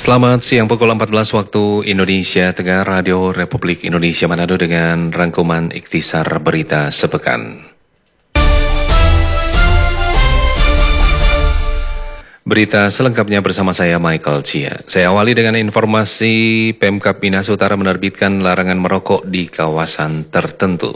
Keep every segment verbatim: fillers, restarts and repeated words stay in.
Selamat siang pukul empat belas waktu Indonesia Tengah, Radio Republik Indonesia Manado dengan rangkuman ikhtisar berita sepekan. Berita selengkapnya bersama saya Michael Chia. Saya awali dengan informasi Pemkab Minahasa Utara menerbitkan larangan merokok di kawasan tertentu.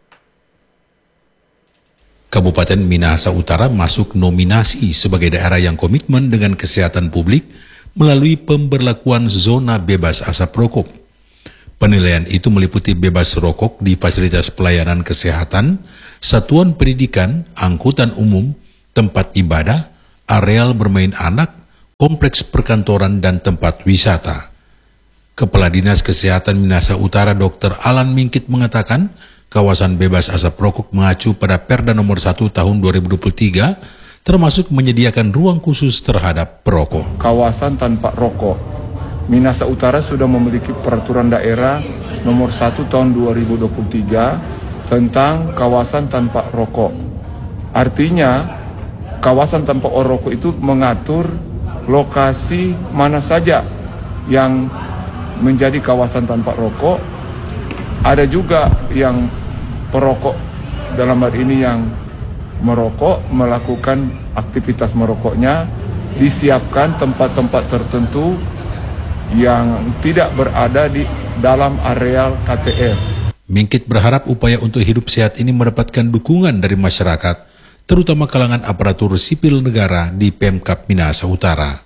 Kabupaten Minahasa Utara masuk nominasi sebagai daerah yang komitmen dengan kesehatan publik melalui pemberlakuan zona bebas asap rokok. Penilaian itu meliputi bebas rokok di fasilitas pelayanan kesehatan, satuan pendidikan, angkutan umum, tempat ibadah, areal bermain anak, kompleks perkantoran, dan tempat wisata. Kepala Dinas Kesehatan Minahasa Utara Dokter Alan Mingkit mengatakan, kawasan bebas asap rokok mengacu pada Perda nomor satu tahun dua ribu dua puluh tiga, termasuk menyediakan ruang khusus terhadap perokok. Kawasan tanpa rokok. Minahasa Utara sudah memiliki peraturan daerah nomor satu tahun dua ribu dua puluh tiga tentang kawasan tanpa rokok. Artinya, kawasan tanpa rokok itu mengatur lokasi mana saja yang menjadi kawasan tanpa rokok. Ada juga yang perokok dalam hal ini yang merokok, melakukan aktivitas merokoknya, disiapkan tempat-tempat tertentu yang tidak berada di dalam areal K T R. Mingkit berharap upaya untuk hidup sehat ini mendapatkan dukungan dari masyarakat, terutama kalangan aparatur sipil negara di Pemkab Minahasa Utara.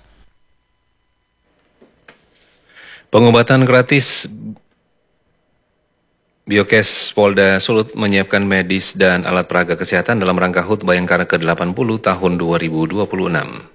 Pengobatan gratis Biokes Polda Sulut menyiapkan medis dan alat peraga kesehatan dalam rangka H U T Bayangkara ke delapan puluh tahun dua ribu dua puluh enam.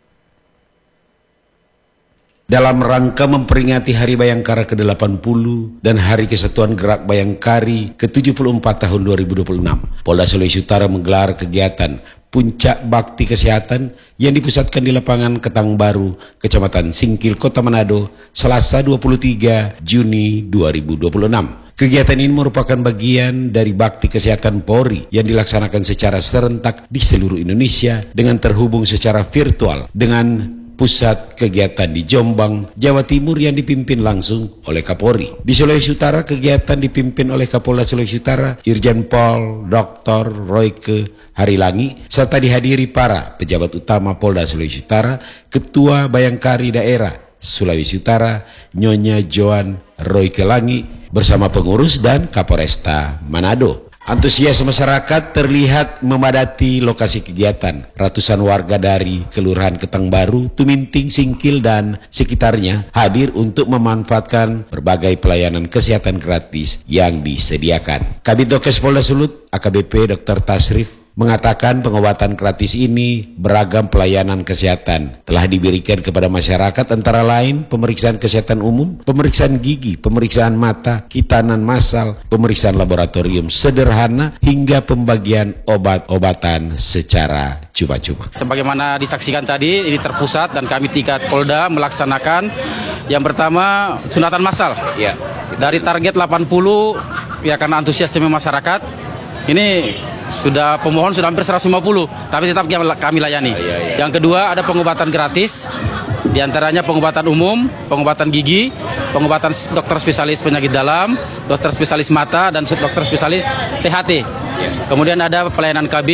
Dalam rangka memperingati Hari Bayangkara ke delapan puluh dan Hari Kesatuan Gerak Bayangkari ke tujuh puluh empat tahun dua ribu dua puluh enam, Polda Sulawesi Utara menggelar kegiatan Puncak Bakti Kesehatan yang dipusatkan di lapangan Ketang Baru, Kecamatan Singkil, Kota Manado, Selasa dua puluh tiga Juni dua ribu dua puluh enam. Kegiatan ini merupakan bagian dari Bakti Kesehatan Polri yang dilaksanakan secara serentak di seluruh Indonesia dengan terhubung secara virtual dengan pusat kegiatan di Jombang, Jawa Timur yang dipimpin langsung oleh Kapolri. Di Sulawesi Utara, kegiatan dipimpin oleh Kapolda Sulawesi Utara, Irjen Pol Doktor Royke Harilangi, serta dihadiri para pejabat utama Polda Sulawesi Utara, Ketua Bayangkari Daerah Sulawesi Utara, Nyonya Joan Royke Langi, bersama pengurus dan Kapolresta Manado. Antusias masyarakat terlihat memadati lokasi kegiatan. Ratusan warga dari Kelurahan Ketang Baru, Tuminting, Singkil, dan sekitarnya hadir untuk memanfaatkan berbagai pelayanan kesehatan gratis yang disediakan. Kabid Dokes Polda Sulut, A K B P Dokter Tasrif, mengatakan pengobatan gratis ini beragam pelayanan kesehatan telah diberikan kepada masyarakat, antara lain pemeriksaan kesehatan umum, pemeriksaan gigi, pemeriksaan mata, kitanan massal, pemeriksaan laboratorium sederhana, hingga pembagian obat-obatan secara cuma-cuma. Sebagaimana disaksikan tadi, ini terpusat dan kami tingkat Polda melaksanakan yang pertama sunatan massal. Ya. Dari target delapan puluh, ya karena antusiasme masyarakat, ini sudah pemohon sudah hampir seratus lima puluh, tapi tetap kami layani. Oh, iya, iya. Yang kedua ada pengobatan gratis, diantaranya pengobatan umum, pengobatan gigi, pengobatan dokter spesialis penyakit dalam, dokter spesialis mata, dan dokter spesialis T H T. Iya. Kemudian ada pelayanan K B,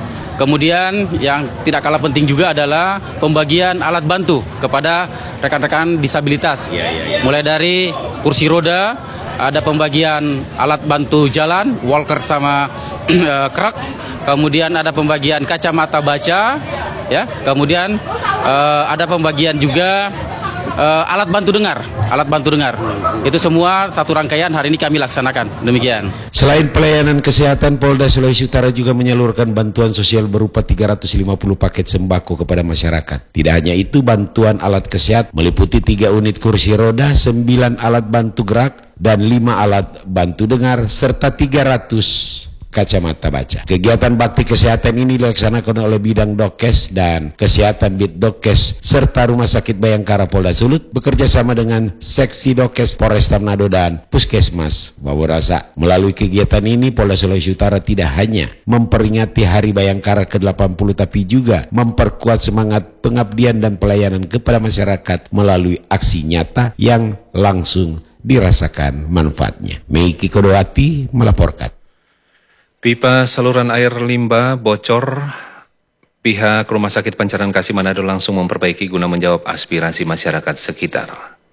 kemudian yang tidak kalah penting juga adalah pembagian alat bantu kepada rekan-rekan disabilitas. Iya, iya, iya. Mulai dari kursi roda, ada pembagian alat bantu jalan, walker sama uh, krek, kemudian ada pembagian kacamata baca, ya, kemudian uh, ada pembagian juga uh, alat bantu dengar, alat bantu dengar. Itu semua satu rangkaian hari ini kami laksanakan. Demikian. Selain pelayanan kesehatan, Polda Sulawesi Utara juga menyalurkan bantuan sosial berupa tiga ratus lima puluh paket sembako kepada masyarakat. Tidak hanya itu, bantuan alat kesehatan meliputi tiga unit kursi roda, sembilan alat bantu gerak, dan lima alat bantu dengar, serta tiga ratus kacamata baca. Kegiatan bakti kesehatan ini dilaksanakan oleh bidang Dokes dan Kesehatan Bitdokes serta Rumah Sakit Bayangkara Polda Sulut bekerja sama dengan Seksi Dokes Polresta Manado dan Puskesmas Bawurasa. Melalui kegiatan ini Polda Sulawesi Utara tidak hanya memperingati Hari Bayangkara ke delapan puluh tapi juga memperkuat semangat pengabdian dan pelayanan kepada masyarakat melalui aksi nyata yang langsung dirasakan manfaatnya. Meiki Kodowati melaporkan. Pipa saluran air limbah bocor, pihak Rumah Sakit Pancaran Kasih Manado langsung memperbaiki guna menjawab aspirasi masyarakat sekitar.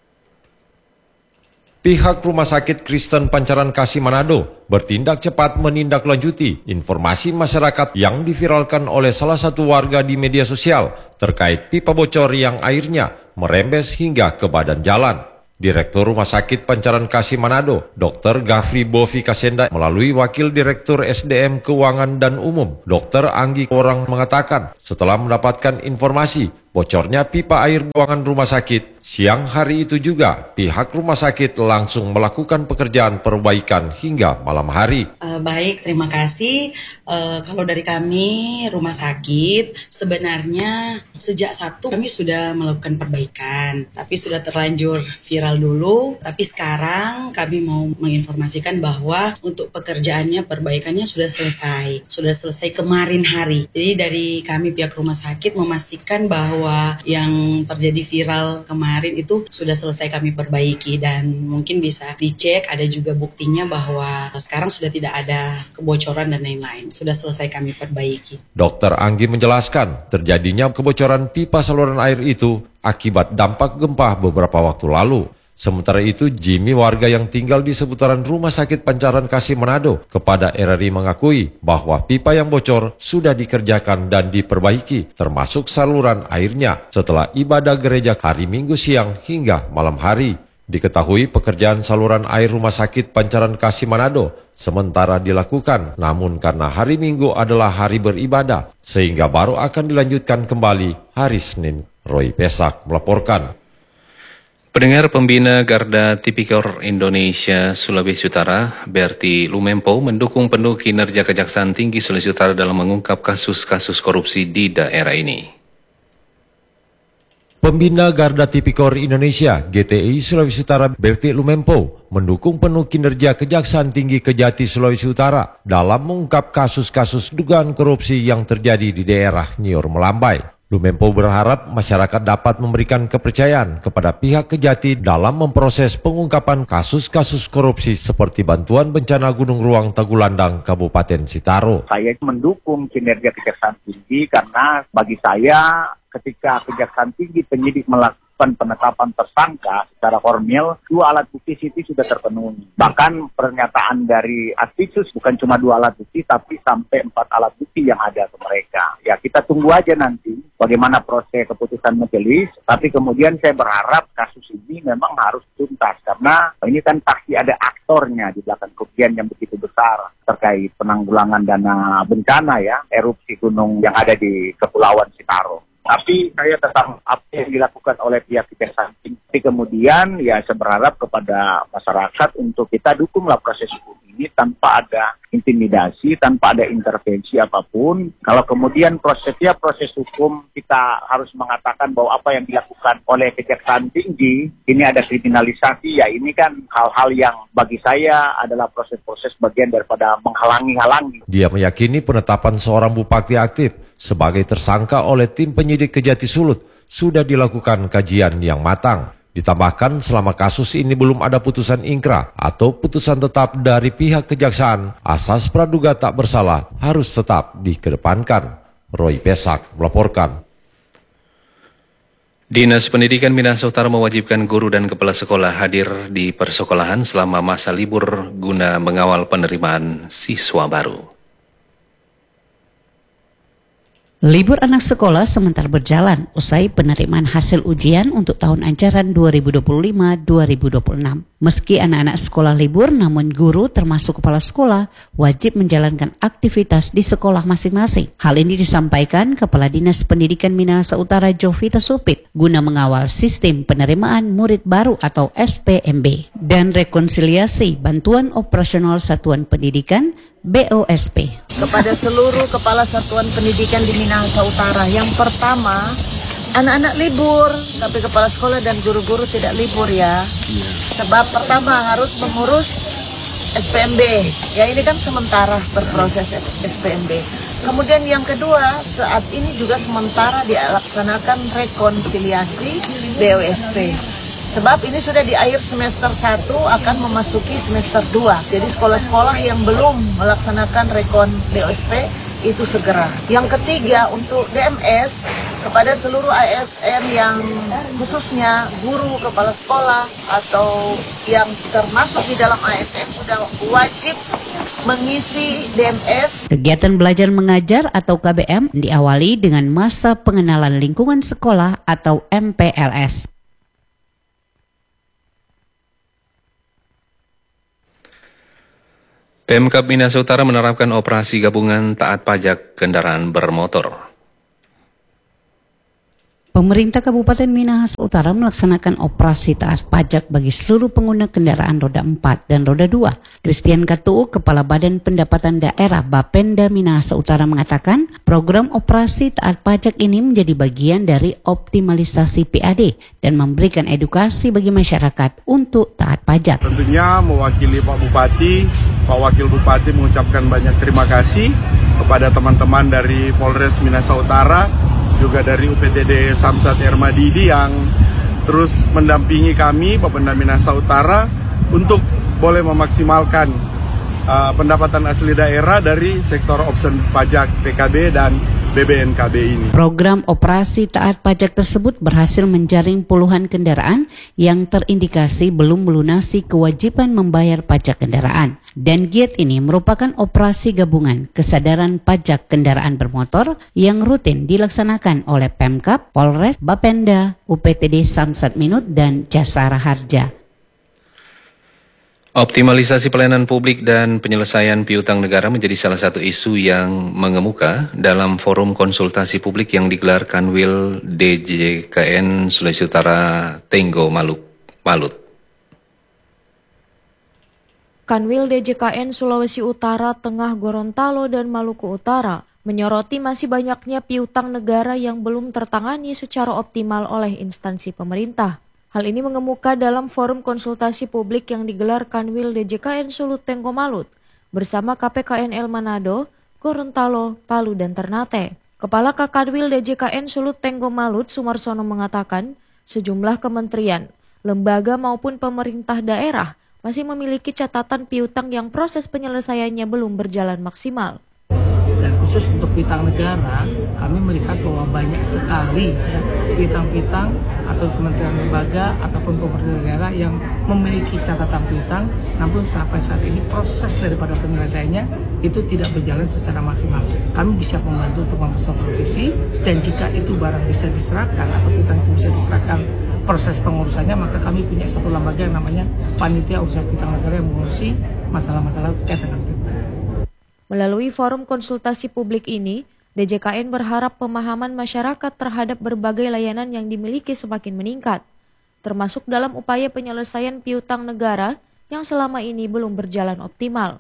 Pihak Rumah Sakit Kristen Pancaran Kasih Manado bertindak cepat menindaklanjuti informasi masyarakat yang diviralkan oleh salah satu warga di media sosial terkait pipa bocor yang airnya merembes hingga ke badan jalan. Direktur Rumah Sakit Pancaran Kasih Manado, Dokter Gafri Bovi Kasenda, melalui Wakil Direktur S D M Keuangan dan Umum, Dokter Anggi Korang mengatakan, setelah mendapatkan informasi bocornya pipa air buangan rumah sakit, siang hari itu juga pihak rumah sakit langsung melakukan pekerjaan perbaikan hingga malam hari. Uh, baik, terima kasih. Uh, kalau dari kami rumah sakit, sebenarnya sejak Sabtu kami sudah melakukan perbaikan, tapi sudah terlanjur viral dulu. Tapi sekarang kami mau menginformasikan bahwa untuk pekerjaannya, perbaikannya sudah selesai, sudah selesai kemarin hari. Jadi dari kami pihak rumah sakit memastikan bahwa bahwa yang terjadi viral kemarin itu sudah selesai kami perbaiki dan mungkin bisa dicek, ada juga buktinya bahwa sekarang sudah tidak ada kebocoran dan lain-lain, sudah selesai kami perbaiki. Dokter Anggi menjelaskan terjadinya kebocoran pipa saluran air itu akibat dampak gempa beberapa waktu lalu. Sementara itu, Jimmy, warga yang tinggal di seputaran Rumah Sakit Pancaran Kasih Manado, kepada R R I mengakui bahwa pipa yang bocor sudah dikerjakan dan diperbaiki, termasuk saluran airnya, setelah ibadah gereja hari Minggu siang hingga malam hari. Diketahui pekerjaan saluran air Rumah Sakit Pancaran Kasih Manado sementara dilakukan, namun karena hari Minggu adalah hari beribadah, sehingga baru akan dilanjutkan kembali hari Senin. Roy Pesak melaporkan. Pendengar, Pembina Garda Tipikor Indonesia Sulawesi Utara, Berti Lumempo, mendukung penuh kinerja Kejaksaan Tinggi Sulawesi Utara dalam mengungkap kasus-kasus korupsi di daerah ini. Pembina Garda Tipikor Indonesia G T I Sulawesi Utara, Berti Lumempo, mendukung penuh kinerja Kejaksaan Tinggi Kejati Sulawesi Utara dalam mengungkap kasus-kasus dugaan korupsi yang terjadi di daerah Nyor Melambai. Lumempo berharap masyarakat dapat memberikan kepercayaan kepada pihak Kejati dalam memproses pengungkapan kasus-kasus korupsi seperti bantuan bencana Gunung Ruang Tagulandang, Kabupaten Sitaro. Saya mendukung kinerja Kejaksaan Tinggi karena bagi saya ketika Kejaksaan Tinggi penyidik melakukan penetapan tersangka secara formil, dua alat bukti C T sudah terpenuhi. Bahkan pernyataan dari Aspitsus bukan cuma dua alat bukti, tapi sampai empat alat bukti yang ada ke mereka. Ya, kita tunggu aja nanti bagaimana proses keputusan majelis, tapi kemudian saya berharap kasus ini memang harus tuntas, karena ini kan pasti ada aktornya di belakang kerugian yang begitu besar terkait penanggulangan dana bencana ya, erupsi gunung yang ada di Kepulauan Sitaro. Tapi saya tetap apa yang dilakukan oleh pihak Kejaksaan Tinggi, kemudian ya saya berharap kepada masyarakat untuk kita dukunglah proses hukum ini tanpa ada intimidasi, tanpa ada intervensi apapun. Kalau kemudian proses setiap proses hukum kita harus mengatakan bahwa apa yang dilakukan oleh Kejaksaan Tinggi ini ada kriminalisasi, ya ini kan hal-hal yang bagi saya adalah proses-proses bagian daripada menghalangi-halangi. Dia meyakini penetapan seorang bupati aktif sebagai tersangka oleh tim penyidik Kejati Sulut sudah dilakukan kajian yang matang. Ditambahkan selama kasus ini belum ada putusan ingkrah atau putusan tetap dari pihak kejaksaan, asas praduga tak bersalah harus tetap dikedepankan. Roy Pesak melaporkan. Dinas Pendidikan Minahasa Utara mewajibkan guru dan kepala sekolah hadir di persekolahan selama masa libur guna mengawal penerimaan siswa baru. Libur anak sekolah sementara berjalan usai penerimaan hasil ujian untuk tahun ajaran dua ribu dua puluh lima dua ribu dua puluh enam. Meski anak-anak sekolah libur, namun guru termasuk kepala sekolah wajib menjalankan aktivitas di sekolah masing-masing. Hal ini disampaikan Kepala Dinas Pendidikan Minahasa Utara Jovita Supit guna mengawal sistem penerimaan murid baru atau S P M B dan rekonsiliasi bantuan operasional satuan pendidikan B O S P. Kepada seluruh kepala satuan pendidikan di Minahasa Utara, yang pertama, anak-anak libur, tapi kepala sekolah dan guru-guru tidak libur ya. Sebab pertama harus mengurus S P M B, ya ini kan sementara berproses S P M B. Kemudian yang kedua, saat ini juga sementara dilaksanakan rekonsiliasi B O S P. Sebab ini sudah di akhir semester satu akan memasuki semester dua. Jadi sekolah-sekolah yang belum melaksanakan rekon B O S P itu segera. Yang ketiga untuk D M S, kepada seluruh A S N yang khususnya guru, kepala sekolah atau yang termasuk di dalam A S N sudah wajib mengisi D M S. Kegiatan belajar mengajar atau K B M diawali dengan masa pengenalan lingkungan sekolah atau M P L S. Pemkab Minahasa Utara menerapkan operasi gabungan taat pajak kendaraan bermotor. Pemerintah Kabupaten Minahasa Utara melaksanakan operasi taat pajak bagi seluruh pengguna kendaraan roda empat dan roda dua. Christian Katu, Kepala Badan Pendapatan Daerah Bapenda Minahasa Utara mengatakan, program operasi taat pajak ini menjadi bagian dari optimalisasi P A D dan memberikan edukasi bagi masyarakat untuk taat pajak. Tentunya mewakili Pak Bupati, Pak Wakil Bupati mengucapkan banyak terima kasih kepada teman-teman dari Polres Minahasa Utara, juga dari U P T D Samsat Ermadidi yang terus mendampingi kami, Bapenda Minahasa Utara, untuk boleh memaksimalkan uh, pendapatan asli daerah dari sektor option pajak P K B dan B B N K B ini. Program operasi taat pajak tersebut berhasil menjaring puluhan kendaraan yang terindikasi belum melunasi kewajiban membayar pajak kendaraan. Dan giat ini merupakan operasi gabungan kesadaran pajak kendaraan bermotor yang rutin dilaksanakan oleh Pemkab, Polres, Bapenda, U P T D Samsat Minut, dan Jasara Harja. Optimalisasi pelayanan publik dan penyelesaian piutang negara menjadi salah satu isu yang mengemuka dalam forum konsultasi publik yang digelar Kanwil D J K N Sulawesi Utara Tenggo Malut. Kanwil D J K N Sulawesi Utara, Tengah, Gorontalo, dan Maluku Utara menyoroti masih banyaknya piutang negara yang belum tertangani secara optimal oleh instansi pemerintah. Hal ini mengemuka dalam forum konsultasi publik yang digelar Kanwil D J K N Sulut Tenggo Malut bersama K P K N L Manado, Gorontalo, Palu, dan Ternate. Kepala Kakanwil D J K N Sulut Tenggo Malut, Sumarsono, mengatakan sejumlah kementerian, lembaga maupun pemerintah daerah masih memiliki catatan piutang yang proses penyelesaiannya belum berjalan maksimal. Dan khusus untuk piutang negara, kami melihat bahwa banyak sekali ya, piutang-piutang atau kementerian lembaga ataupun pemerintah daerah yang memiliki catatan piutang, namun sampai saat ini proses daripada penyelesaiannya itu tidak berjalan secara maksimal. Kami bisa membantu untuk mempersupervisi, dan jika itu barang bisa diserahkan atau piutang itu bisa diserahkan proses pengurusannya, maka kami punya satu lembaga yang namanya Panitia Urusan Piutang Negara yang mengurusi masalah-masalah terkait dengan piutang. Melalui forum konsultasi publik ini, D J K N berharap pemahaman masyarakat terhadap berbagai layanan yang dimiliki semakin meningkat, termasuk dalam upaya penyelesaian piutang negara yang selama ini belum berjalan optimal.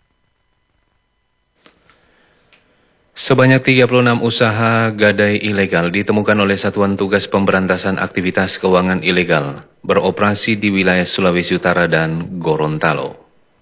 Sebanyak tiga puluh enam usaha gadai ilegal ditemukan oleh Satuan Tugas Pemberantasan Aktivitas Keuangan Ilegal beroperasi di wilayah Sulawesi Utara dan Gorontalo.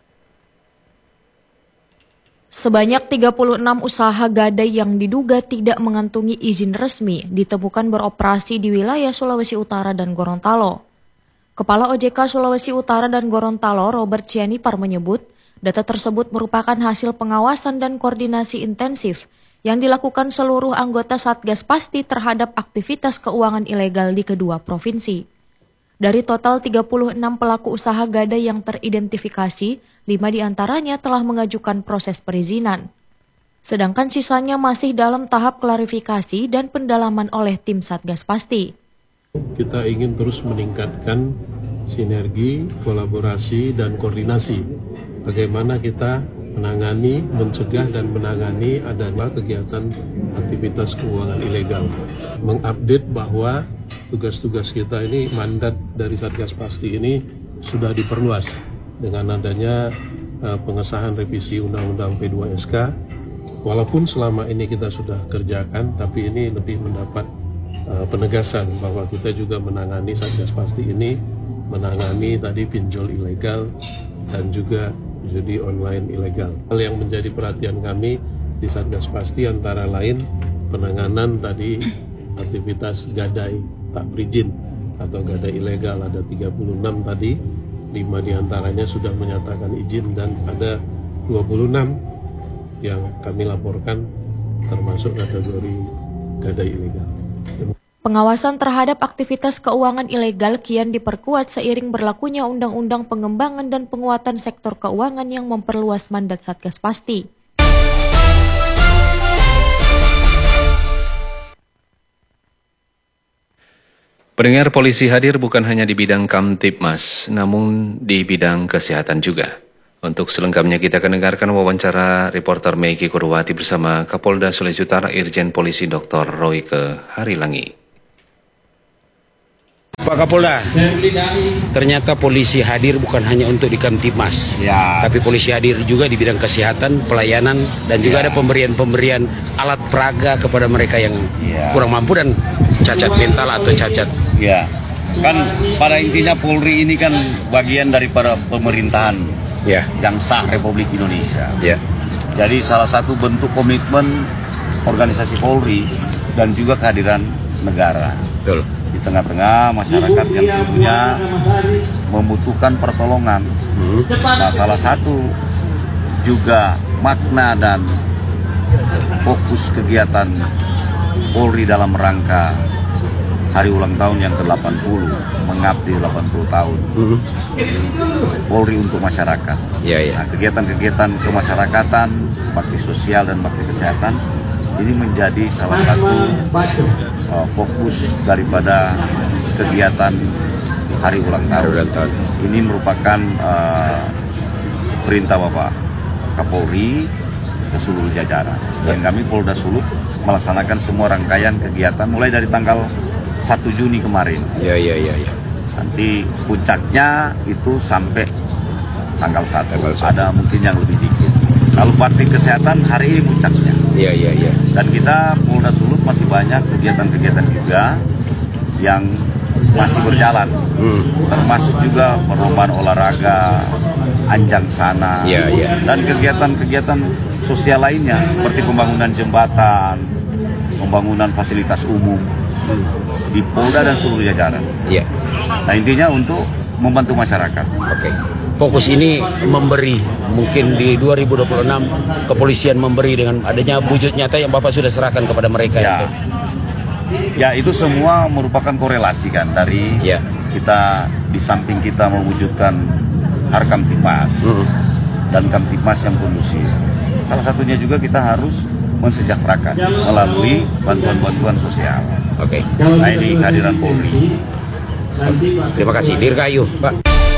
Sebanyak tiga puluh enam usaha gadai yang diduga tidak mengantungi izin resmi ditemukan beroperasi di wilayah Sulawesi Utara dan Gorontalo. Kepala O J K Sulawesi Utara dan Gorontalo, Robert Cianipar, menyebut data tersebut merupakan hasil pengawasan dan koordinasi intensif yang dilakukan seluruh anggota Satgas Pasti terhadap aktivitas keuangan ilegal di kedua provinsi. Dari total tiga puluh enam pelaku usaha gadai yang teridentifikasi, lima diantaranya telah mengajukan proses perizinan. Sedangkan sisanya masih dalam tahap klarifikasi dan pendalaman oleh tim Satgas Pasti. Kita ingin terus meningkatkan sinergi, kolaborasi, dan koordinasi. Bagaimana kita menangani, mencegah, dan menangani adanya kegiatan aktivitas keuangan ilegal. Mengupdate bahwa tugas-tugas kita ini, mandat dari Satgas Pasti ini sudah diperluas dengan adanya uh, pengesahan revisi Undang-Undang P dua S K. Walaupun selama ini kita sudah kerjakan, tapi ini lebih mendapat uh, penegasan bahwa kita juga menangani Satgas Pasti ini, menangani tadi pinjol ilegal dan juga judi online ilegal. Hal yang menjadi perhatian kami di Satgas Pasti antara lain penanganan tadi aktivitas gadai tak berizin atau gadai ilegal, ada tiga puluh enam tadi, lima diantaranya sudah menyatakan izin dan ada dua puluh enam yang kami laporkan termasuk kategori gadai ilegal. Pengawasan terhadap aktivitas keuangan ilegal kian diperkuat seiring berlakunya Undang-Undang Pengembangan dan Penguatan Sektor Keuangan yang memperluas mandat Satgas Pasti. Pendengar, polisi hadir bukan hanya di bidang Kamtibmas, namun di bidang kesehatan juga. Untuk selengkapnya kita akan dengarkan wawancara reporter Meiki Kurwati bersama Kapolda Sulawesi Utara Irjen Polisi Doktor Royke Harilangi. Pak Kapolda, ternyata polisi hadir bukan hanya untuk di Kamtibmas, ya. Tapi polisi hadir juga di bidang kesehatan, pelayanan, dan juga ya. Ada pemberian-pemberian alat peraga kepada mereka yang ya. kurang mampu dan cacat mental atau cacat. Ya, kan pada intinya Polri ini kan bagian daripada pemerintahan ya. yang sah Republik Indonesia. Ya. Jadi salah satu bentuk komitmen organisasi Polri dan juga kehadiran negara. Betul. Di tengah-tengah masyarakat yang tentunya membutuhkan pertolongan. Hmm. Nah, salah satu juga makna dan fokus kegiatan Polri dalam rangka hari ulang tahun yang ke delapan puluh, mengabdi delapan puluh tahun. Hmm. Polri untuk masyarakat. Ya, ya. Nah, kegiatan-kegiatan kemasyarakatan, bakti sosial dan bakti kesehatan ini menjadi salah satu uh, fokus daripada kegiatan hari ulang tahun. Ini merupakan uh, perintah Bapak Kapolri ke seluruh jajaran. Dan kami Polda Sulut melaksanakan semua rangkaian kegiatan mulai dari tanggal satu Juni kemarin. Ya, ya, ya, ya. Nanti puncaknya itu sampai tanggal satu. Ada mungkin yang lebih dikit. Kalau bakti kesehatan hari ini puncaknya. Iya, iya, iya. Dan kita Polda Sulut masih banyak kegiatan-kegiatan juga yang masih berjalan. Hmm. Termasuk juga perlombaan olahraga, anjang sana. Iya, iya. Dan kegiatan-kegiatan sosial lainnya seperti pembangunan jembatan, pembangunan fasilitas umum di Polda dan seluruh jajaran. Iya. Nah, intinya untuk membantu masyarakat. Oke. Fokus ini memberi, mungkin di dua ribu dua puluh enam kepolisian memberi dengan adanya wujud nyata yang Bapak sudah serahkan kepada mereka. Ya, itu. Ya itu semua merupakan korelasi kan dari ya. Kita di samping kita mewujudkan Harkamtibmas hmm. dan Kamtibmas yang kondusif. Salah satunya juga kita harus mensejahterakan melalui bantuan-bantuan sosial. Oke. Nah ini kehadiran Polri. Terima kasih, Dirgayu, Pak.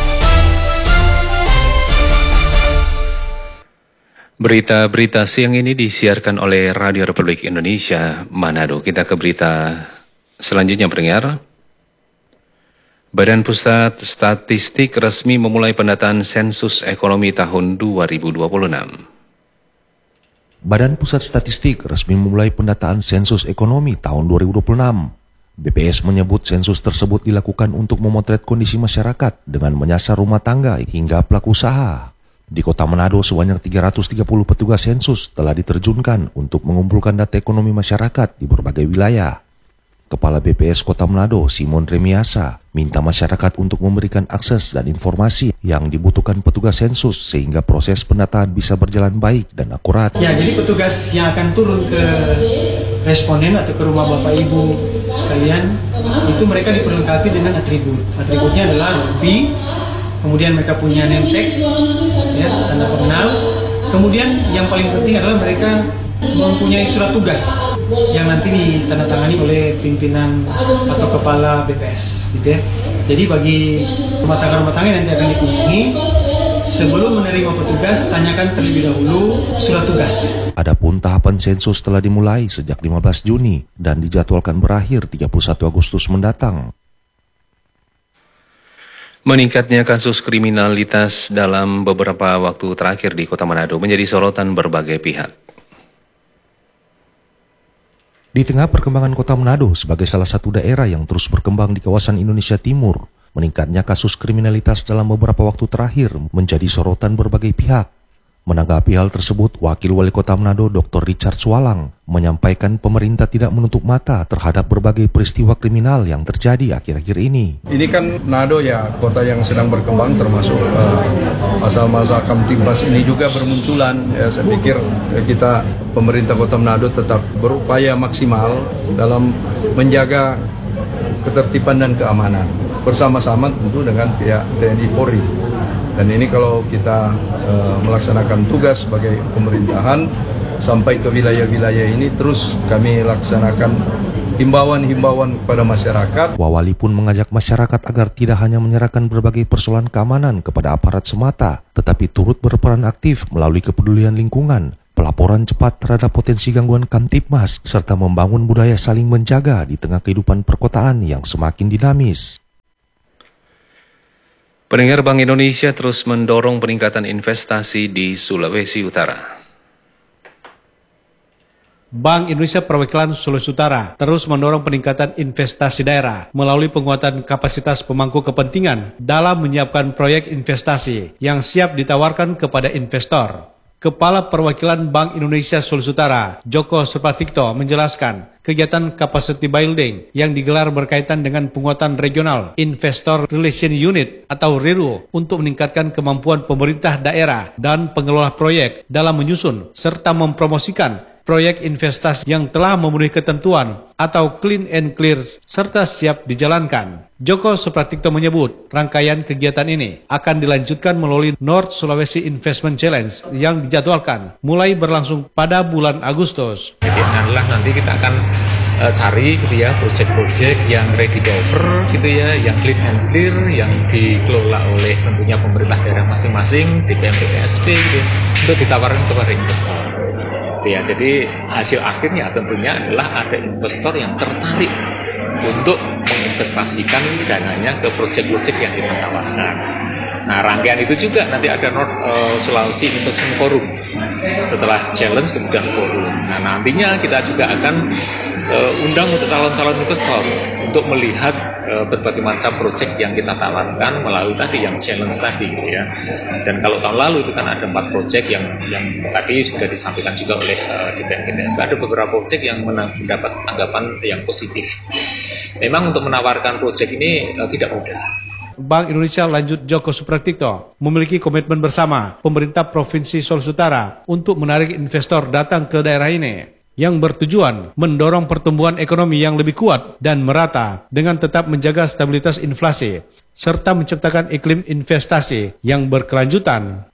Berita-berita siang ini disiarkan oleh Radio Republik Indonesia Manado. Kita ke berita selanjutnya, pendengar. Badan Pusat Statistik resmi memulai pendataan sensus ekonomi tahun dua ribu dua puluh enam. Badan Pusat Statistik resmi memulai pendataan sensus ekonomi tahun dua ribu dua puluh enam. B P S menyebut sensus tersebut dilakukan untuk memotret kondisi masyarakat dengan menyasar rumah tangga hingga pelaku usaha. Di Kota Manado sebanyak tiga ratus tiga puluh petugas sensus telah diterjunkan untuk mengumpulkan data ekonomi masyarakat di berbagai wilayah. Kepala B P S Kota Manado, Simon Remiasa, minta masyarakat untuk memberikan akses dan informasi yang dibutuhkan petugas sensus sehingga proses pendataan bisa berjalan baik dan akurat. Ya, jadi petugas yang akan turun ke responden atau ke rumah Bapak Ibu sekalian, itu mereka diperlengkapi dengan atribut. Atributnya adalah B, kemudian mereka punya name tag, ya, tanda pengenal. Kemudian yang paling penting adalah mereka mempunyai surat tugas yang nanti ditandatangani oleh pimpinan atau kepala B P S, gitu ya. Jadi bagi rumah tangga-rumah tangga yang nanti akan dikunjungi, sebelum menerima petugas, tanyakan terlebih dahulu surat tugas. Adapun tahapan sensus telah dimulai sejak lima belas Juni dan dijadwalkan berakhir tiga puluh satu Agustus mendatang. Meningkatnya kasus kriminalitas dalam beberapa waktu terakhir di Kota Manado menjadi sorotan berbagai pihak. Di tengah perkembangan Kota Manado sebagai salah satu daerah yang terus berkembang di kawasan Indonesia Timur, meningkatnya kasus kriminalitas dalam beberapa waktu terakhir menjadi sorotan berbagai pihak. Menanggapi hal tersebut, Wakil Wali Kota Manado Doktor Richard Swalang menyampaikan pemerintah tidak menutup mata terhadap berbagai peristiwa kriminal yang terjadi akhir-akhir ini. Ini kan Manado ya, kota yang sedang berkembang, termasuk uh, asal-masal Kamtibmas ini juga bermunculan. Ya, saya pikir ya, kita pemerintah Kota Manado tetap berupaya maksimal dalam menjaga ketertiban dan keamanan bersama-sama tentu dengan pihak T N I Polri. Dan ini kalau kita uh, melaksanakan tugas sebagai pemerintahan sampai ke wilayah-wilayah ini, terus kami laksanakan himbauan-himbauan kepada masyarakat. Wawali pun mengajak masyarakat agar tidak hanya menyerahkan berbagai persoalan keamanan kepada aparat semata, tetapi turut berperan aktif melalui kepedulian lingkungan, pelaporan cepat terhadap potensi gangguan Kamtibmas, serta membangun budaya saling menjaga di tengah kehidupan perkotaan yang semakin dinamis. Pendengar, Bank Indonesia terus mendorong peningkatan investasi di Sulawesi Utara. Bank Indonesia Perwakilan Sulawesi Utara terus mendorong peningkatan investasi daerah melalui penguatan kapasitas pemangku kepentingan dalam menyiapkan proyek investasi yang siap ditawarkan kepada investor. Kepala Perwakilan Bank Indonesia Sulawesi Utara, Joko Supratikto, menjelaskan kegiatan capacity building yang digelar berkaitan dengan penguatan regional Investor Relation Unit atau R I R U untuk meningkatkan kemampuan pemerintah daerah dan pengelola proyek dalam menyusun serta mempromosikan proyek investasi yang telah memenuhi ketentuan atau clean and clear serta siap dijalankan. Joko Supratikto menyebut rangkaian kegiatan ini akan dilanjutkan melalui North Sulawesi Investment Challenge yang dijadwalkan mulai berlangsung pada bulan Agustus. Titiknya adalah nanti kita akan uh, cari gitu ya proyek-proyek yang ready to offer gitu ya, yang clean and clear, yang dikelola oleh tentunya pemerintah daerah masing-masing, D P M D P S P gitu, untuk ditawarkan kepada investor. Ya, jadi hasil akhirnya tentunya adalah ada investor yang tertarik untuk menginvestasikan dananya ke proyek-proyek yang kita tawarkan. Nah, rangkaian itu juga nanti ada North uh, Sulawesi Investment Forum. Setelah challenge kemudian forum. Nah, nantinya kita juga akan uh, undang untuk calon-calon investor untuk melihat uh, berbagai macam proyek yang kita tawarkan melalui tadi yang challenge tadi gitu ya. Dan kalau tahun lalu itu kan ada empat proyek yang yang tadi sudah disampaikan juga oleh uh, D P M D P S P. Ada beberapa proyek yang mendapat tanggapan yang positif. Memang untuk menawarkan proyek ini uh, tidak mudah. Bank Indonesia, lanjut Joko Supratikto, memiliki komitmen bersama pemerintah Provinsi Sulawesi Utara untuk menarik investor datang ke daerah ini yang bertujuan mendorong pertumbuhan ekonomi yang lebih kuat dan merata dengan tetap menjaga stabilitas inflasi serta menciptakan iklim investasi yang berkelanjutan.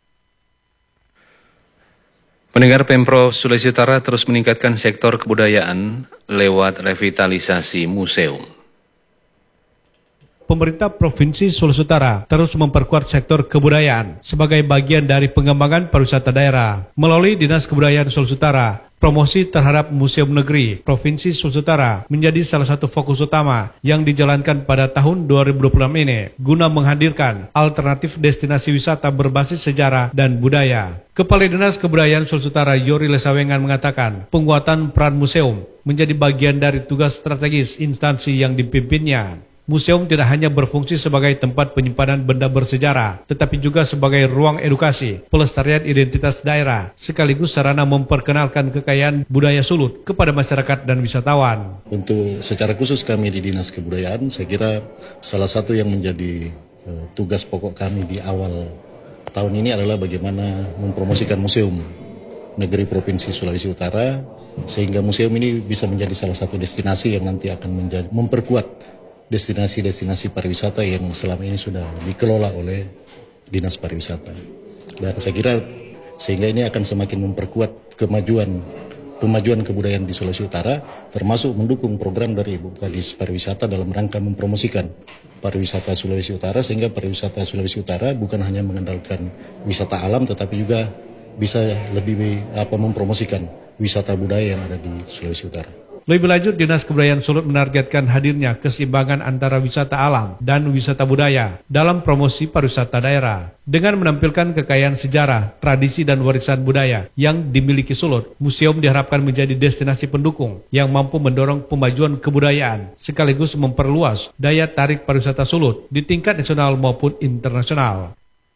Pendengar, Pemprov Sulawesi Utara terus meningkatkan sektor kebudayaan lewat revitalisasi museum. Pemerintah Provinsi Sulawesi Utara terus memperkuat sektor kebudayaan sebagai bagian dari pengembangan pariwisata daerah. Melalui Dinas Kebudayaan Sulawesi Utara, promosi terhadap Museum Negeri Provinsi Sulawesi Utara menjadi salah satu fokus utama yang dijalankan pada tahun dua ribu dua puluh enam ini guna menghadirkan alternatif destinasi wisata berbasis sejarah dan budaya. Kepala Dinas Kebudayaan Sulawesi Utara Yori Lesawengan mengatakan penguatan peran museum menjadi bagian dari tugas strategis instansi yang dipimpinnya. Museum tidak hanya berfungsi sebagai tempat penyimpanan benda bersejarah, tetapi juga sebagai ruang edukasi, pelestarian identitas daerah, sekaligus sarana memperkenalkan kekayaan budaya Sulut kepada masyarakat dan wisatawan. Untuk secara khusus kami di Dinas Kebudayaan, saya kira salah satu yang menjadi uh, tugas pokok kami di awal tahun ini adalah bagaimana mempromosikan Museum Negeri Provinsi Sulawesi Utara, sehingga museum ini bisa menjadi salah satu destinasi yang nanti akan menjadi memperkuat destinasi-destinasi pariwisata yang selama ini sudah dikelola oleh Dinas Pariwisata. Dan saya kira sehingga ini akan semakin memperkuat kemajuan pemajuan kebudayaan di Sulawesi Utara, termasuk mendukung program dari Ibu Kadis Pariwisata dalam rangka mempromosikan pariwisata Sulawesi Utara, sehingga pariwisata Sulawesi Utara bukan hanya mengandalkan wisata alam, tetapi juga bisa lebih apa mempromosikan wisata budaya yang ada di Sulawesi Utara. Lebih lanjut, Dinas Kebudayaan Sulut menargetkan hadirnya keseimbangan antara wisata alam dan wisata budaya dalam promosi pariwisata daerah. Dengan menampilkan kekayaan sejarah, tradisi dan warisan budaya yang dimiliki Sulut, museum diharapkan menjadi destinasi pendukung yang mampu mendorong pemajuan kebudayaan sekaligus memperluas daya tarik pariwisata Sulut di tingkat nasional maupun internasional.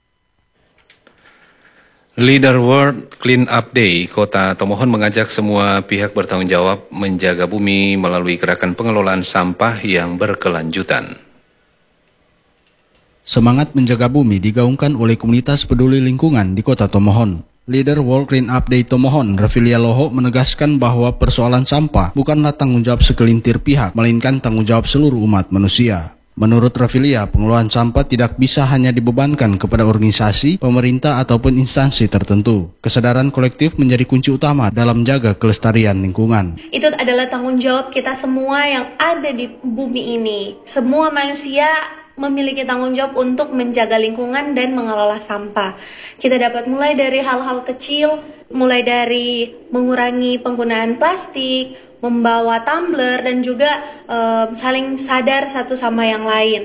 Leader World Clean Up Day Kota Tomohon mengajak semua pihak bertanggung jawab menjaga bumi melalui gerakan pengelolaan sampah yang berkelanjutan. Semangat menjaga bumi digaungkan oleh komunitas peduli lingkungan di Kota Tomohon. Leader World Clean Up Day Tomohon, Rafilia Loho, menegaskan bahwa persoalan sampah bukanlah tanggung jawab segelintir pihak, melainkan tanggung jawab seluruh umat manusia. Menurut Rafilia, pengelolaan sampah tidak bisa hanya dibebankan kepada organisasi, pemerintah, ataupun instansi tertentu. Kesadaran kolektif menjadi kunci utama dalam menjaga kelestarian lingkungan. Itu adalah tanggung jawab kita semua yang ada di bumi ini. Semua manusia memiliki tanggung jawab untuk menjaga lingkungan dan mengelola sampah. Kita dapat mulai dari hal-hal kecil, mulai dari mengurangi penggunaan plastik, membawa tumbler, dan juga uh, saling sadar satu sama yang lain.